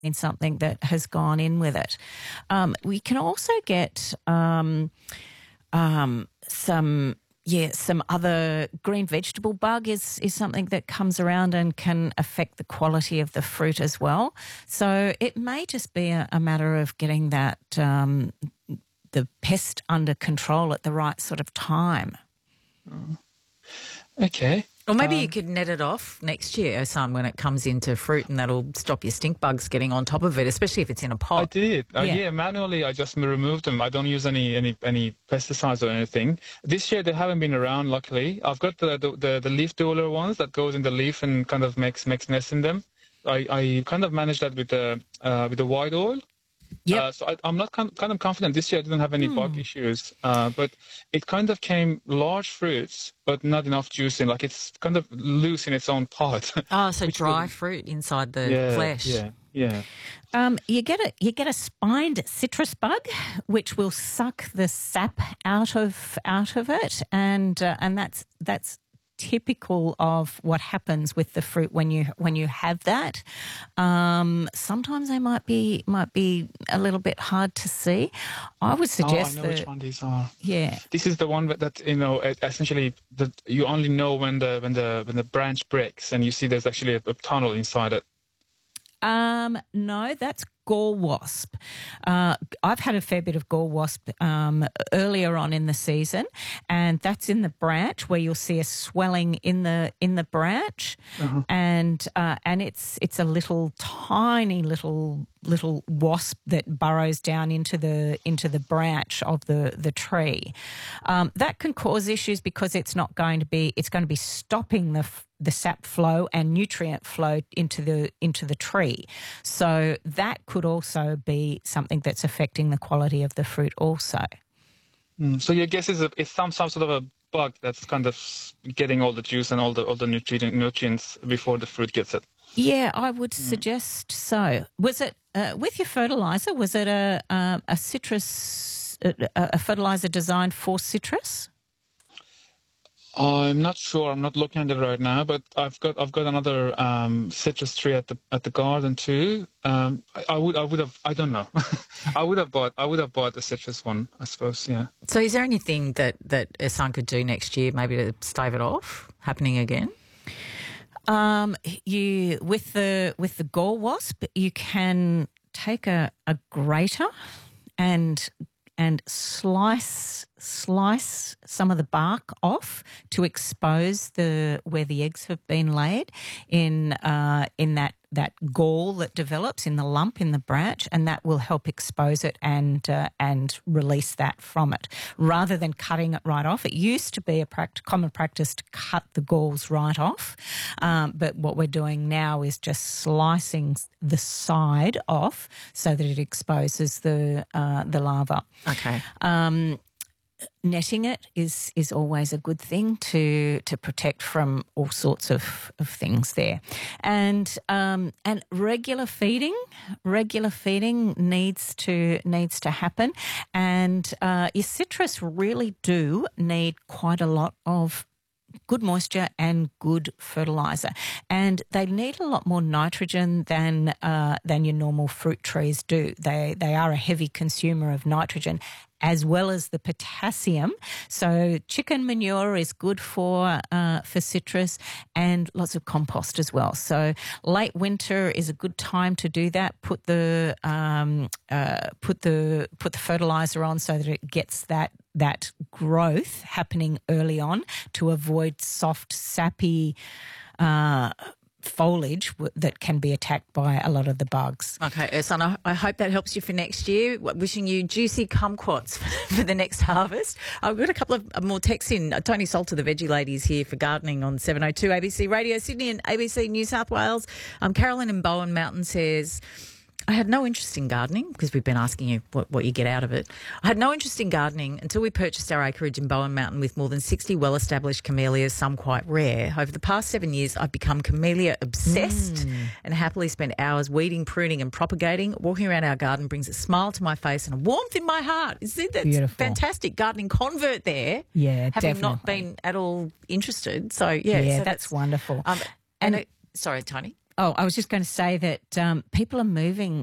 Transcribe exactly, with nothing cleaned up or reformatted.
in something that has gone in with it. Um, we can also get um, um, some, yeah, some other green vegetable bug is is something that comes around and can affect the quality of the fruit as well. So it may just be a, a matter of getting that um, the pest under control at the right sort of time. Okay. Or maybe Um, you could net it off next year, son, when it comes into fruit, and that'll stop your stink bugs getting on top of it, especially if it's in a I pot. did. Uh, Yeah. yeah. manually I just removed them. I don't use any, any, any pesticides or anything. This year they haven't been around, luckily. I've got the, the, the, the leaf dueler ones that goes in the leaf and kind of makes makes nests in them. I, I kind of managed that with the uh, with the white oil. Yep. Uh, so I, I'm not kind kind of confident this year I didn't have any bug issues, uh, but it kind of came large fruits, but not enough juice in. Like it's kind of loose in its own pot. Oh, so Which dry was- fruit inside the yeah, flesh. yeah, yeah. Um, you get a you get a spined citrus bug, which will suck the sap out of out of it, and uh, and that's that's typical of what happens with the fruit when you when you have that. Um, sometimes they might be might be a little bit hard to see. I would suggest oh, I know that which one these are. yeah. This is the one that, that you know it- essentially that you only know when the when the when the branch breaks and you see there's actually a, a tunnel inside it. Um, no, that's gall wasp. Uh, I've had a fair bit of gall wasp um, earlier on in the season, and that's in the branch where you'll see a swelling in the in the branch, and uh, and it's it's a little tiny little little wasp that burrows down into the into the branch of the the tree. Um, that can cause issues because it's not going to be it's going to be stopping the f- the sap flow and nutrient flow into the into the tree. So that could also be something that's affecting the quality of the fruit also. Mm. So your guess is a, it's some some sort of a bug that's kind of getting all the juice and all the all the nutrient nutrients before the fruit gets it. Yeah, I would suggest so. Was it uh, with your fertilizer? Was it a um, a citrus a, a fertilizer designed for citrus? I'm not sure. I'm not looking at it right now, but I've got I've got another um, citrus tree at the at the garden too. Um, I, I would I would have I don't know. I would have bought I would have bought the citrus one, I suppose. Yeah. So is there anything that, that Ehsan could do next year maybe to stave it off happening again? Um, you with the with the gall wasp, you can take a, a grater and and slice slice some of the bark off to expose the where the eggs have been laid in uh, in that that gall that develops in the lump in the branch, and that will help expose it and uh, and release that from it rather than cutting it right off. It used to be a pract- common practice to cut the galls right off, um, but what we're doing now is just slicing the side off so that it exposes the uh, the larva. Okay. Um, netting it is is always a good thing to to protect from all sorts of, of things there, and um, and regular feeding regular feeding needs to needs to happen, and uh, your citrus really do need quite a lot of good moisture and good fertilizer, and they need a lot more nitrogen than uh, than your normal fruit trees do. They they are a heavy consumer of nitrogen, as well as the potassium. So chicken manure is good for uh, for citrus, and lots of compost as well. So late winter is a good time to do that. Put the um, uh, put the put the fertilizer on so that it gets that that growth happening early on to avoid soft, sappy uh, foliage w- that can be attacked by a lot of the bugs. Okay, Ehsan, I, I hope that helps you for next year. Wishing you juicy kumquats for the next harvest. I've got a couple of more texts in. Tony Salter, the veggie lady, is here for gardening on seven oh two A B C Radio Sydney and A B C New South Wales. Um, Carolyn in Bowen Mountain says, I had no interest in gardening because we've been asking you what, what you get out of it. I had no interest in gardening until we purchased our acreage in Bowen Mountain with more than sixty well-established camellias, some quite rare. Over the past seven years, I've become camellia obsessed mm. and happily spend hours weeding, pruning and propagating. Walking around our garden brings a smile to my face and a warmth in my heart. See, that's Beautiful. Fantastic gardening convert there. Yeah, having definitely. not been at all interested. So, yeah. Yeah, so that's, that's wonderful. Um, and, and it, sorry, Tony. Oh, I was just going to say that um, people are moving